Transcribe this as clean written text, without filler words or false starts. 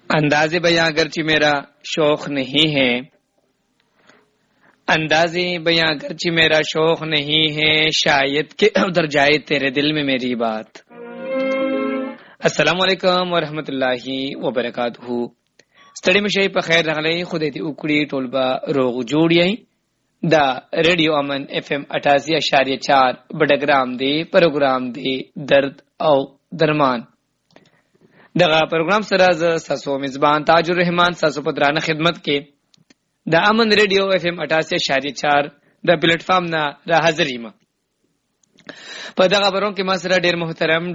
अंदाज़े बयां अगरचे मेरा शौक नहीं है, अंदाज़े बयां अगरचे मेरा शौक नहीं है, शायद के उधर जाए तेरे दिल में मेरी बात। अस्सलाम वालेकुम व रहमतुल्लाहि व बरकातहू। ستړي مشي په خیر راغلی، خدای دې وکړي ټول به روغ جوړ یې. دا ریډیو امن اف ام 88.4 بډګرام دی، پروګرام دی درد او درمان. دغه پروګرام سره ز ساسو میزبان تاج الرحمن ساسو پدرانه خدمت کې د امن ریډیو اف ام 88.4 د پلیټ فارم نه را حاضر یم. په دغه برون کې ما سره ډیر محترم